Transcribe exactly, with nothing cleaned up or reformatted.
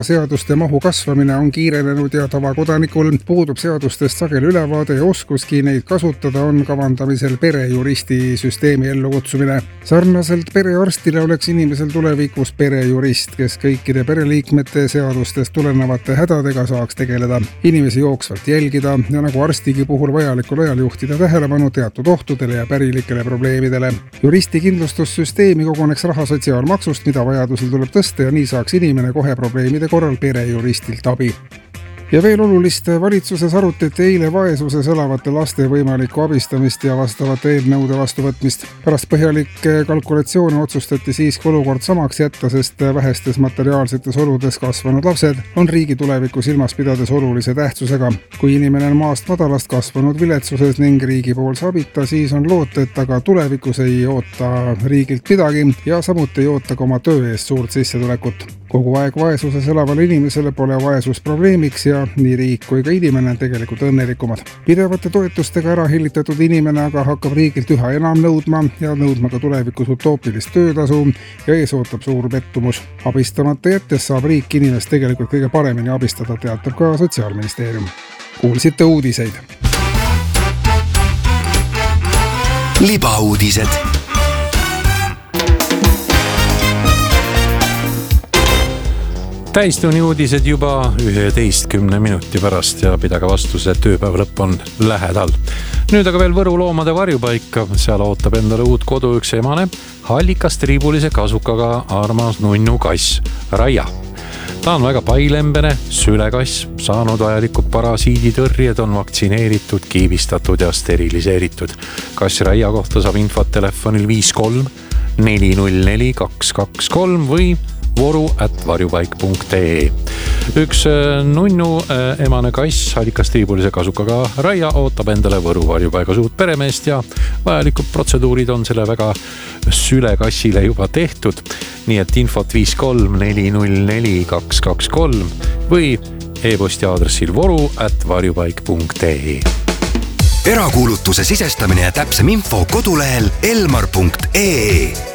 Seaduste mahu kasvamine on kiirenenud ja tavakodanikul puudub seadustest sageli ülevaade ja oskuski neid kasutada, on kavandamisel perejuristi süsteemi ellu kutsumine. Sarnaselt perearstile oleks inimesel tulevikus perejurist, kes kõikide pereliikmete seadustest tulenevate hädadega saaks tegeleda, inimesi jooksvalt jälgida ja nagu arstigi puhul vajalikul ajal juhtida tähelepanu teatud ohtudele ja pärilikele probleemidele. Juristi kindlustussüsteemi koguneks raha sotsiaalmaksust, mida vajadusel tuleb tõsta ja nii saaks inimene kohe probleemide korral perejuristilt abi. Ja veel olulist, valitsuses arutati eile vaesuses elavate laste võimalikku abistamist ja vastavate eelnõude vastuvõtmist. Pärast põhjalikke kalkulatsioone otsustati siiski olukord samaks jätta, sest vähestes materiaalsetes oludes kasvanud lapsed on riigi tuleviku silmas pidades olulise tähtsusega. Kui inimene on maast madalast kasvanud viletsuses ning riigi poolse abita, siis on loota, et aga tulevikus ei oota riigilt midagi ja samuti ei oota ka oma töö eest suurt sissetulekut. Kogu aeg vaesuses elavale inimesele pole vaesus probleemiks ja nii riik kui ka inimene on tegelikult õnnelikumad. Pidevate toetustega ära hillitatud inimene aga hakkab riigilt üha enam nõudma ja nõudma ka tulevikus utoopilist töötasu ja ees ootab suur pettumus. Abistamata jättes saab riik inimest tegelikult kõige paremini abistada, teatab ka Sotsiaalministeerium. Kuulsite uudiseid. Libauudised. Täistunni uudised juba üheteistkümne minuti pärast ja pidage vastu, see tööpäev lõpp on lähedal. Nüüd aga veel Võru loomade varjupaika. Seal ootab endale uut kodu üks emane, hallikas triibulise kasukaga armas nunnu kass, Raia. Ta on väga pailembene, sülekass, saanud vajalikud parasiiditõrjed, on vaktsineeritud, kiibistatud ja steriliseeritud. Kass Raia kohta saab infot telefonil viis kolm neli null neli kaks kaks kolm või voru at varjupaik punkt ee. Üks nunnu emane kass, hallikas triibulise kasukaga Raia ootab endale Võru varjupaiga suurt peremeest ja vajalikud protseduurid on selle väga sülekassile juba tehtud. Nii et infot viis kolm neli null neli kaks kaks kolm või e-posti aadressil voru at varjupaik punkt ee. Erakuulutuse sisestamine ja täpsem info kodulehel elmar punkt ee.